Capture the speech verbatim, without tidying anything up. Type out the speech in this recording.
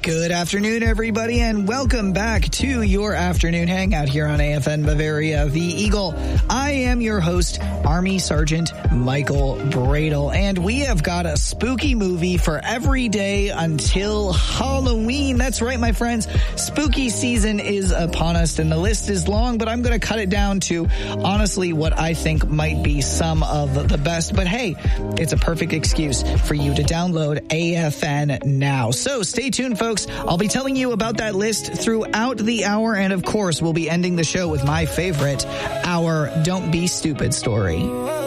Good afternoon, everybody, and welcome back to your afternoon hangout here on A F N Bavaria, the Eagle. I am your host, Army Sergeant Michael Bradle, and we have got a spooky movie for every day until Halloween. That's right, my friends. Spooky season is upon us, and the list is long, but I'm going to cut it down to, honestly, what I think might be some of the best. But hey, it's a perfect excuse for you to download A F N now. So stay tuned, folks. I'll be telling you about that list throughout the hour, and of course, we'll be ending the show with my favorite, our Don't Be Stupid story.